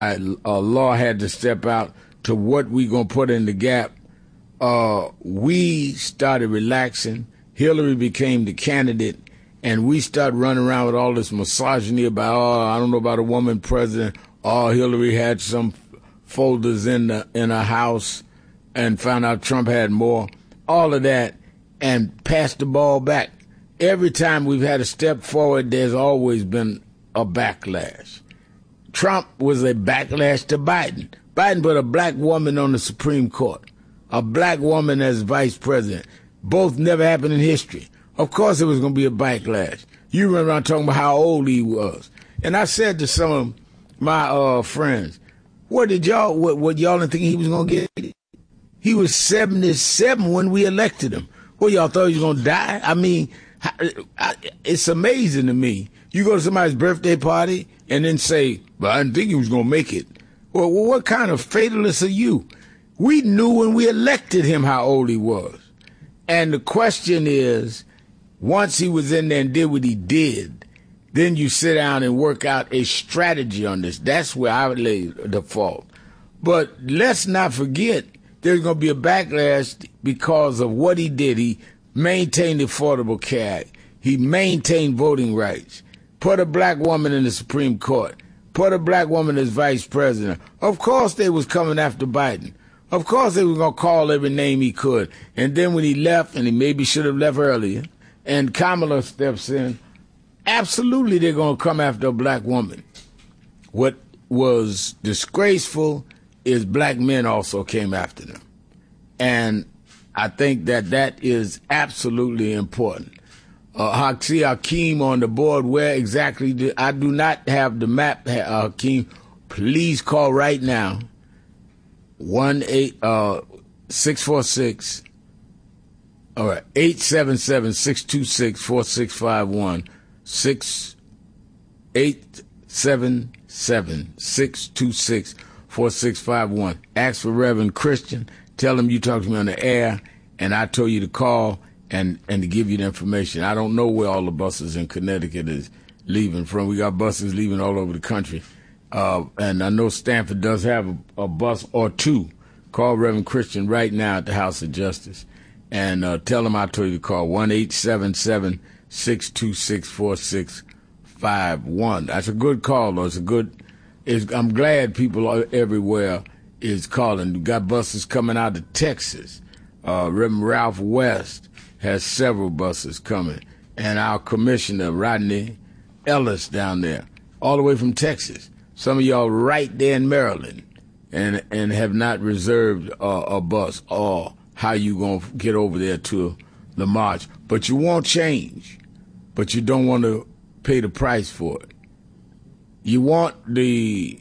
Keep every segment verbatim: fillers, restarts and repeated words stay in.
uh, law had to step out to what we going to put in the gap. Uh, we started relaxing. Hillary became the candidate, and we started running around with all this misogyny about, oh, I don't know about a woman president. Oh, Hillary had some folders in the in her house and found out Trump had more. All of that, and passed the ball back. Every time we've had a step forward, there's always been a backlash. Trump was a backlash to Biden. Biden put a black woman on the Supreme Court, a black woman as vice president. Both never happened in history. Of course it was going to be a backlash. You run around talking about how old he was. And I said to some of my uh, friends, what did y'all, what, what y'all didn't think he was going to get? He was seventy-seven when we elected him. Well, y'all thought he was going to die? I mean, it's amazing to me. You go to somebody's birthday party and then say, well, I didn't think he was going to make it. Well, what kind of fatalist are you? We knew when we elected him how old he was. And the question is, once he was in there and did what he did, then you sit down and work out a strategy on this. That's where I would lay the fault. But let's not forget, there's going to be a backlash because of what he did. He maintained the Affordable Care Act. He maintained voting rights. Put a black woman in the Supreme Court. Put a black woman as vice president. Of course they was coming after Biden. Of course they was going to call every name he could. And then when he left, and he maybe should have left earlier, and Kamala steps in, absolutely they're going to come after a black woman. What was disgraceful is black men also came after them. And I think that that is absolutely important. Uh, Hakeem Hakeem on the board, where exactly do, I do not have the map, Hakeem. Please call right now. One eight uh six four six. All right, eight seven seven six two six four six five one six eight seven seven six two six four six five one. Ask for Reverend Christian. Tell him you talked to me on the air, and I told you to call and and to give you the information. I don't know where all the buses in Connecticut is leaving from. We got buses leaving all over the country. Uh, and I know Stanford does have a, a bus or two. Call Reverend Christian right now at the House of Justice and uh, tell him I told you to call one eight seven seven six two six four six five one. That's a good call, though. It's a good. It's, I'm glad people are everywhere is calling. We got buses coming out of Texas. Uh, Reverend Ralph West has several buses coming, and our commissioner Rodney Ellis down there, all the way from Texas. Some of y'all right there in Maryland and and have not reserved uh, a bus or how you going to get over there to the march. But you want change, but you don't want to pay the price for it. You want the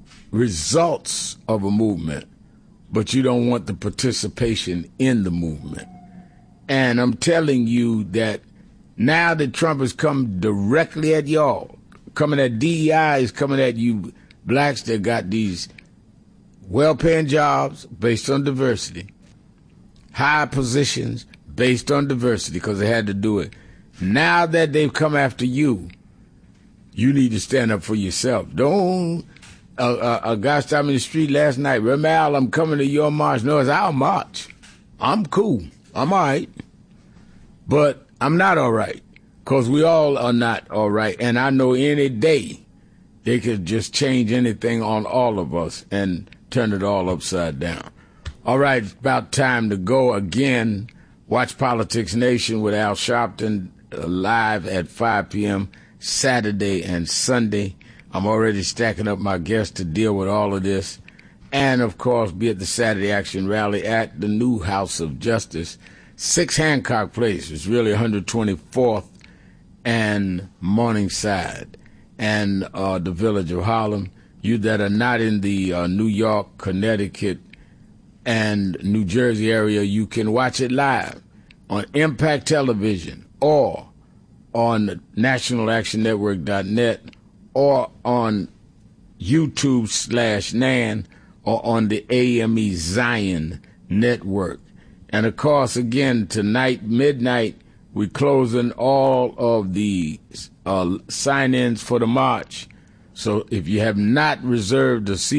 results of a movement, but you don't want the participation in the movement. And I'm telling you that now that Trump has come directly at y'all, coming at D E I, is coming at you blacks that got these well-paying jobs based on diversity, high positions based on diversity because they had to do it. Now that they've come after you, you need to stand up for yourself. Don't, uh, uh, a guy stopped me in the street last night, remember, Al, I'm coming to your march. No, it's our march. I'm cool. I'm all right. But I'm not all right. Because we all are not all right. And I know any day they could just change anything on all of us and turn it all upside down. All right, it's about time to go again. Watch Politics Nation with Al Sharpton uh, live at five p.m. Saturday and Sunday. I'm already stacking up my guests to deal with all of this. And, of course, be at the Saturday Action Rally at the new House of Justice, six Hancock Place. It's really one hundred twenty-fourth and Morningside, and uh, the Village of Harlem. You that are not in the uh, New York, Connecticut, and New Jersey area, you can watch it live on Impact Television or on national action network dot net or on YouTube slash Nan or on the A M E Zion Network. And, of course, again, tonight, midnight, we're closing all of the uh, sign-ins for the march. So if you have not reserved a seat,